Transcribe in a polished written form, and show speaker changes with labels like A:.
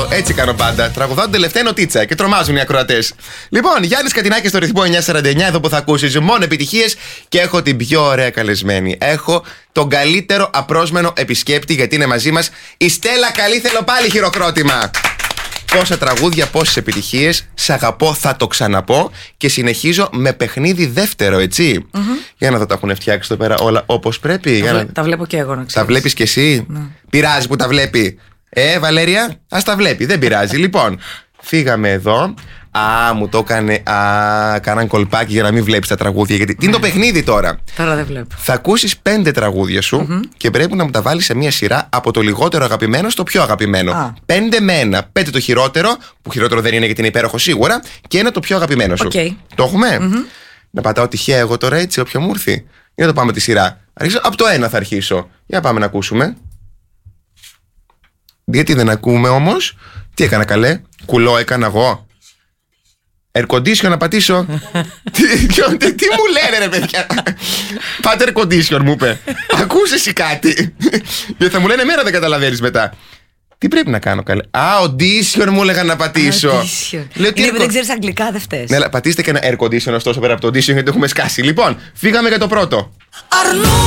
A: Έτσι κάνω πάντα. Τραγουδάω την τελευταία νοτίτσα και τρομάζουν οι ακροατές. Λοιπόν, Γιάννης Κατινάκης στο ρυθμό 949, εδώ που θα ακούσεις μόνο επιτυχίες και έχω την πιο ωραία καλεσμένη. Έχω τον καλύτερο απρόσμενο επισκέπτη γιατί είναι μαζί μας η Στέλλα Καλή. Θέλω πάλι χειροκρότημα. Πόσα τραγούδια, πόσες επιτυχίες. Σ' αγαπώ, θα το ξαναπώ. Και συνεχίζω με παιχνίδι δεύτερο, έτσι. Για να δω, τα έχουν φτιάξει εδώ πέρα όλα όπως πρέπει.
B: Τα βλέπω και εγώ, να ξέρεις.
A: Τα βλέπεις κι εσύ. Πειράζει που τα βλέπει. Βαλέρια, ας τα βλέπει. Δεν πειράζει. Λοιπόν, φύγαμε εδώ. Μου το έκανε. Κάναν κολπάκι για να μην βλέπεις τα τραγούδια. Γιατί τι είναι το παιχνίδι τώρα.
B: Τώρα δεν βλέπω.
A: Θα ακούσεις 5 τραγούδια σου και πρέπει να μου τα βάλεις σε μια σειρά από το λιγότερο αγαπημένο στο πιο αγαπημένο. 5 με 1. 5 το χειρότερο, που χειρότερο δεν είναι γιατί είναι υπέροχο σίγουρα, και 1 το πιο αγαπημένο σου. Το έχουμε. Να πατάω τυχαία εγώ τώρα έτσι, όποιο μου έρθει. Για να το πάμε τη σειρά. Αρχίσω, από το 1 θα αρχίσω. Για πάμε να ακούσουμε. Γιατί δεν ακούμε όμως. Τι έκανα καλέ. Κουλό έκανα εγώ. Air condition να πατήσω. Τι μου λένε ρε παιδιά. Πάτε air condition μου είπε. Ακούσε εσύ κάτι. Γιατί θα μου λένε μέρα δεν καταλαβαίνεις μετά. Τι πρέπει να κάνω καλέ. Audition μου έλεγαν να πατήσω.
B: Είναι που δεν ξέρεις αγγλικά, δεν φταίς.
A: Ναι, αλλά πατήστε και ένα air condition ωστόσο πέρα από το audition γιατί το έχουμε σκάσει. Λοιπόν, φύγαμε για το πρώτο.